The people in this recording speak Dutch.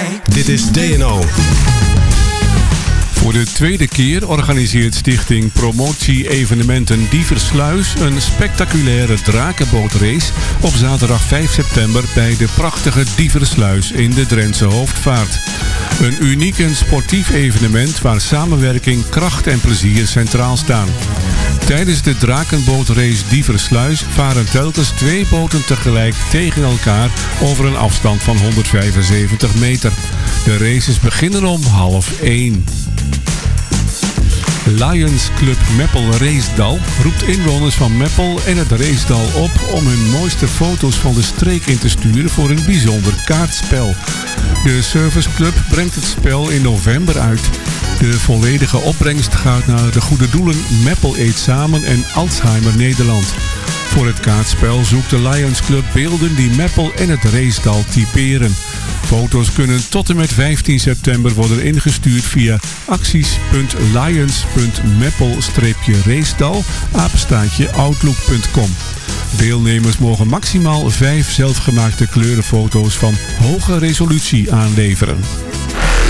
Dit is DNO. Voor de tweede keer organiseert Stichting Promotie Evenementen Dieversluis een spectaculaire drakenbootrace op zaterdag 5 september bij de prachtige Dieversluis in de Drentse Hoofdvaart. Een uniek en sportief evenement waar samenwerking, kracht en plezier centraal staan. Tijdens de drakenbootrace Dieversluis varen telkens 2 boten tegelijk tegen elkaar over een afstand van 175 meter. De races beginnen om 12:30. Lions Club Meppel Reesdal roept inwoners van Meppel en het Reesdal op om hun mooiste foto's van de streek in te sturen voor een bijzonder kaartspel. De serviceclub brengt het spel in november uit. De volledige opbrengst gaat naar de goede doelen Meppel Eet Samen en Alzheimer Nederland. Voor het kaartspel zoekt de Lions Club beelden die Meppel en het Reesdal typeren. Foto's kunnen tot en met 15 september worden ingestuurd via acties.lions-reesdal@outlook.com. Deelnemers mogen maximaal 5 zelfgemaakte kleurenfoto's van hoge resolutie aanleveren.